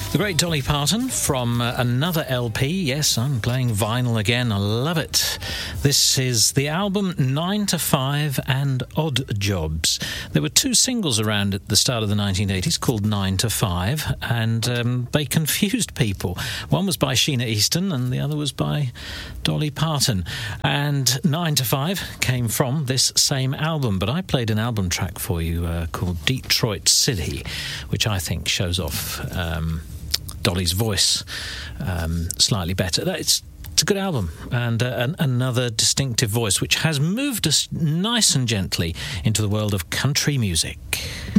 The great Dolly Parton from another LP. Yes, I'm playing vinyl again. I love it. This is the album 9 to 5 and Odd Jobs. There were two singles around at the start of the 1980s called 9 to 5, and they confused people. One was by Sheena Easton and the other was by Dolly Parton. And 9 to 5 came from this same album, but I played an album track for you called Detroit City, which I think shows off Dolly's voice slightly better. It's a good album, and another distinctive voice which has moved us nice and gently into the world of country music.